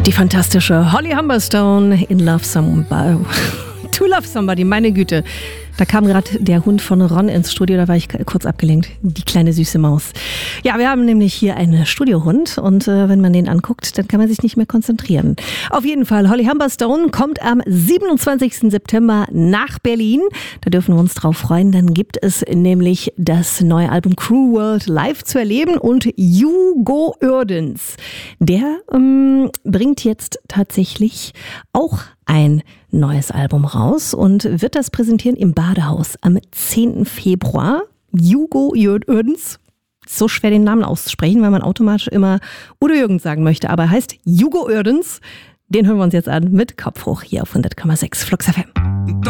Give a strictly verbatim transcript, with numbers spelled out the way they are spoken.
Die fantastische Holly Humberstone in Love Somebody. To Love Somebody, meine Güte. Da kam gerade der Hund von Ron ins Studio, da war ich kurz abgelenkt. Die kleine süße Maus. Ja, wir haben nämlich hier einen Studiohund und äh, wenn man den anguckt, dann kann man sich nicht mehr konzentrieren. Auf jeden Fall, Holly Humberstone kommt am siebenundzwanzigsten September nach Berlin. Da dürfen wir uns drauf freuen. Dann gibt es nämlich das neue Album Cruel World live zu erleben und Hugo Uerdens. Der ähm, bringt jetzt tatsächlich auch ein neues Album raus und wird das präsentieren im Badehaus am zehnten Februar. Hugo Uerdens. So schwer den Namen auszusprechen, weil man automatisch immer Udo Jürgens sagen möchte, aber er heißt Hugo Uerdens. Den hören wir uns jetzt an mit Kopf hoch hier auf hundert Komma sechs Flux F M.